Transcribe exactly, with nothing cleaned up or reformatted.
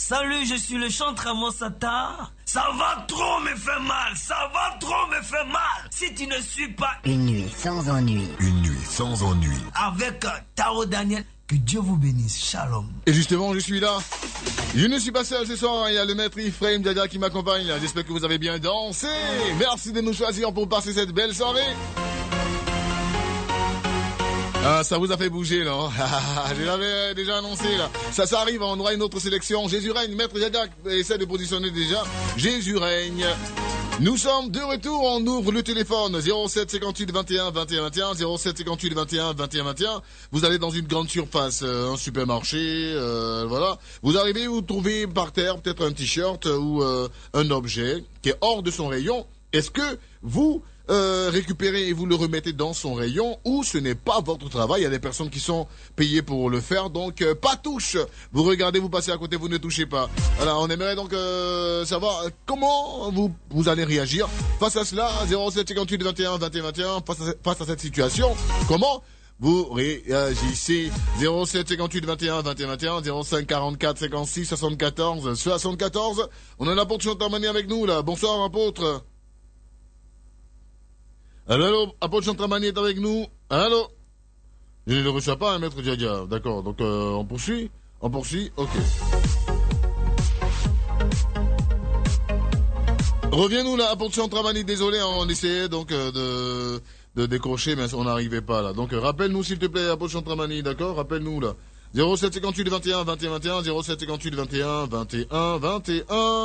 Salut, je suis le chantre Mosata. Ça va trop me faire mal, ça va trop me faire mal. Si tu ne suis pas Une nuit sans ennui. Une nuit sans ennui. Avec euh, Tao Daniel, que Dieu vous bénisse. Shalom. Et justement, je suis là. Je ne suis pas seul ce soir, il y a le maître Ephraim Dada qui m'accompagne. J'espère que vous avez bien dansé. Merci de nous choisir pour passer cette belle soirée. Ah, ça vous a fait bouger, là. Je l'avais déjà annoncé, là. Ça, ça arrive, on aura une autre sélection. Jésus règne, maître Dada essaie de positionner déjà. Jésus règne. Nous sommes de retour, on ouvre le téléphone zéro sept cinquante-huit vingt et un vingt et un vingt et un, zéro sept cinquante-huit vingt et un vingt et un vingt et un. Vous allez dans une grande surface, euh, un supermarché, euh, voilà. Vous arrivez, vous trouvez par terre peut-être un t-shirt ou euh, un objet qui est hors de son rayon. Est-ce que vous euh, récupérez et vous le remettez dans son rayon ou ce n'est pas votre travail? Il y a des personnes qui sont payées pour le faire, donc euh, pas touche. Vous regardez, vous passez à côté, vous ne touchez pas. Voilà, on aimerait donc euh, savoir comment vous vous allez réagir face à cela. zéro sept cinquante-huit vingt et un vingt et un vingt et un, face à, face à cette situation. Comment vous réagissez? Zéro sept cinquante-huit vingt et un vingt et un vingt et un, zéro cinq quarante-quatre cinquante-six soixante-quatorze soixante-quatorze. On a un apôtre Chantamani avec nous là. Bonsoir apôtre. Allô, allô, apôtre Chantamani est avec nous. Allô. Je ne le reçois pas, hein, maître Djadia. D'accord, donc euh, on poursuit. On poursuit, ok. Reviens-nous là, apôtre Chantamani. Désolé, on essayait donc euh, de... de décrocher, mais on n'arrivait pas là. Donc, euh, rappelle-nous s'il te plaît, apôtre Chantamani, d'accord? Rappelle-nous là. zéro sept cinquante-huit vingt et un vingt et un vingt et un, zéro sept cinquante-huit vingt et un vingt et un vingt et un.